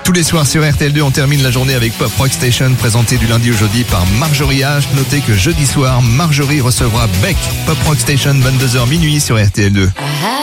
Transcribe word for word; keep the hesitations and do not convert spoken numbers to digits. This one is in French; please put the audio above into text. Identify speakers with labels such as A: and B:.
A: Tous les soirs sur R T L deux, on termine la journée avec Pop Rock Station, présenté du lundi au jeudi par Marjorie H. Notez que jeudi soir, Marjorie recevra Beck. Pop Rock Station, vingt-deux heures minuit sur R T L deux.